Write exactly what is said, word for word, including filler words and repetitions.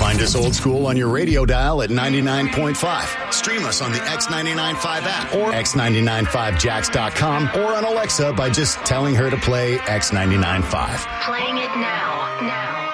Find us old school on your radio dial at ninety-nine point five. Stream us on the X ninety-nine point five app or x ninety-nine five jacks dot com or on Alexa by just telling her to play X ninety-nine point five. Playing it now. Now.